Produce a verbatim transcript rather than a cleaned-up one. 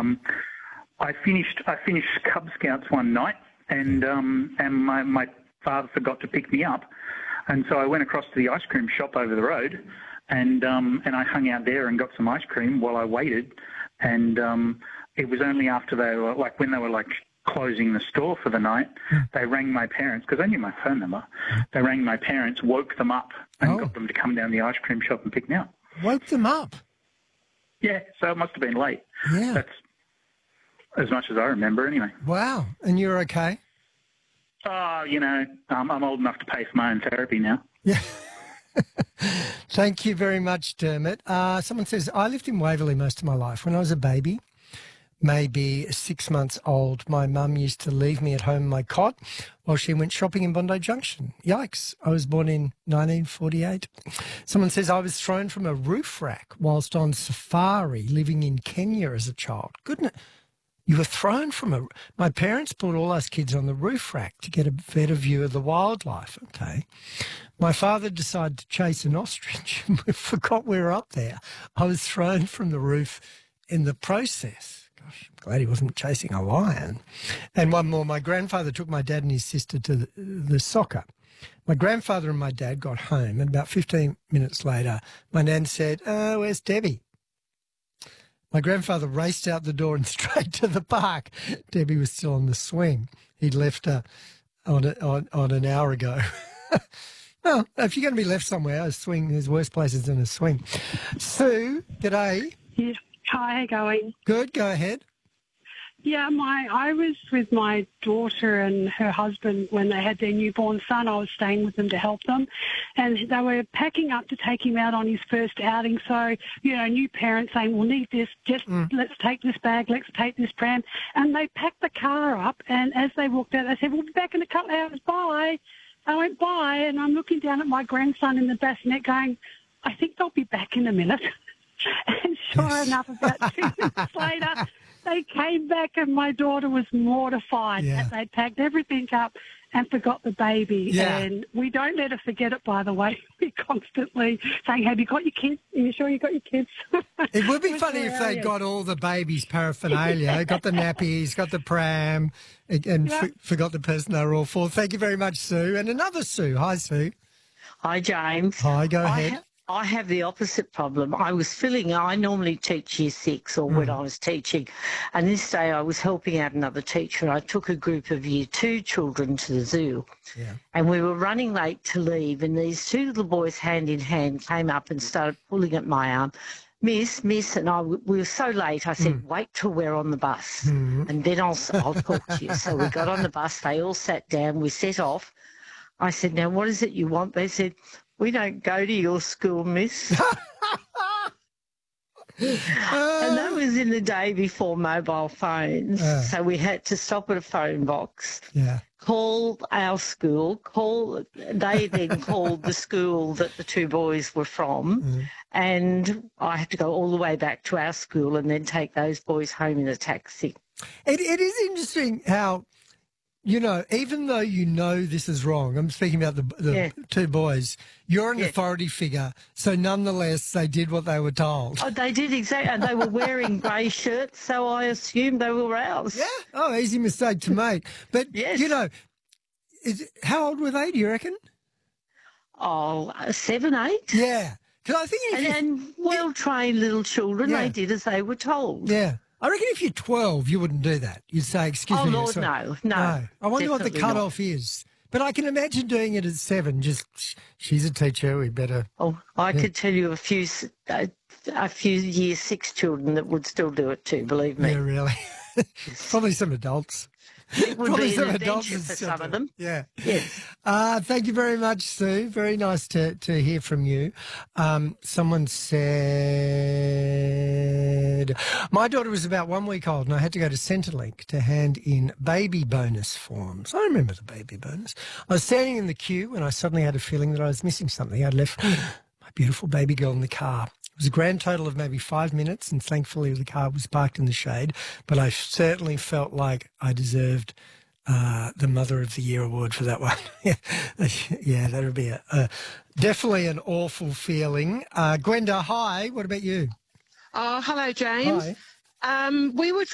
um, I finished I finished Cub Scouts one night, and um, and my, my father forgot to pick me up, and so I went across to the ice cream shop over the road, and um, and I hung out there and got some ice cream while I waited, and um, it was only after they were like when they were like closing the store for the night, they rang my parents because they knew my phone number. They rang my parents, woke them up, and Oh. got them to come down the ice cream shop and pick me up. Woke them up. Yeah, so it must have been late. Yeah. That's as much as I remember, anyway. Wow. And you're okay? Oh, you know, um, I'm old enough to pay for my own therapy now. Yeah. Thank you very much, Dermot. Uh, someone says, I lived in Waverley most of my life. When I was a baby, maybe six months old, my mum used to leave me at home in my cot while she went shopping in Bondi Junction. Yikes. I was born in nineteen forty-eight. Someone says, I was thrown from a roof rack whilst on safari living in Kenya as a child. Goodness. You were thrown from a... My parents put all us kids on the roof rack to get a better view of the wildlife. Okay. My father decided to chase an ostrich and we forgot we were up there. I was thrown from the roof in the process. Gosh, I'm glad he wasn't chasing a lion. And one more, my grandfather took my dad and his sister to the, the soccer. My grandfather and my dad got home, and about fifteen minutes later, my nan said, oh, where's Debbie? My grandfather raced out the door and straight to the park. Debbie was still on the swing. He'd left her on, a, on, on an hour ago. Well, if you're going to be left somewhere, a swing, there's worse places than a swing. Sue, g'day. Yeah. Hi, how you going? Good, go ahead. Yeah, my I was with my daughter and her husband when they had their newborn son. I was staying with them to help them, and they were packing up to take him out on his first outing. So, you know, new parents saying, we'll need this, just mm. let's take this bag, let's take this pram. And they packed the car up, and as they walked out, they said, we'll be back in a couple of hours, bye. I went by, and I'm looking down at my grandson in the bassinet going, I think they'll be back in a minute. And sure yes. enough, about two minutes later, they came back and my daughter was mortified yeah. that they'd packed everything up and forgot the baby. Yeah. And we don't let her forget it, by the way. We constantly saying, have you got your kids? Are you sure you got your kids? It would be It funny if they hilarious. got all the baby's paraphernalia, got the nappies, got the pram, and, and Yeah. f- forgot the person they were all for. Thank you very much, Sue. And another Sue. Hi, Sue. Hi, James. Hi, go I ahead. have, I have the opposite problem. I was filling, I normally teach year six or mm. when I was teaching, and this day I was helping out another teacher. I took a group of year two children to the zoo, Yeah. and we were running late to leave, and these two little boys, hand in hand, came up and started pulling at my arm. Miss, miss, and I, we were so late, I said, mm. wait till we're on the bus, mm. and then I'll, I'll talk to you. So we got on the bus, they all sat down, we set off. I said, now, what is it you want? They said, we don't go to your school, miss. And that was in the day before mobile phones. Uh, so we had to stop at a phone box, yeah. call our school, call. They then called the school that the two boys were from, mm. and I had to go all the way back to our school and then take those boys home in a taxi. It, it is interesting how, you know, even though you know this is wrong, I'm speaking about the, the yeah. two boys, you're an yeah. authority figure, so nonetheless they did what they were told. Oh, they did exactly, and they were wearing grey shirts, so I assumed they were ours. Yeah. Oh, easy mistake to make. But, yes. you know, is, how old were they, do you reckon? Oh, seven, eight. Yeah. Because I think if and, you, and well-trained little children, yeah. they did as they were told. Yeah. I reckon if you're twelve, you wouldn't do that. You'd say, excuse oh, me. Lord, no, no, no. I wonder what the cut-off is. But I can imagine doing it at seven. Just, she's a teacher, we better... Oh, I yeah. could tell you a few a, a few year six children that would still do it too, believe me. Yeah, really. Probably some adults. It would Probably be some an adults adventure for some of them. Yeah. Yes. Uh, thank you very much, Sue. Very nice to, to hear from you. Um, someone said, my daughter was about one week old and I had to go to Centrelink to hand in baby bonus forms. I remember the baby bonus. I was standing in the queue and I suddenly had a feeling that I was missing something. I'd left my beautiful baby girl in the car. It was a grand total of maybe five minutes, and thankfully the car was parked in the shade, but I certainly felt like I deserved uh, the Mother of the Year award for that one. yeah, that would be a, a, definitely an awful feeling. Uh, Gwenda, hi. What about you? Oh, hello, James. Hi. Um, we were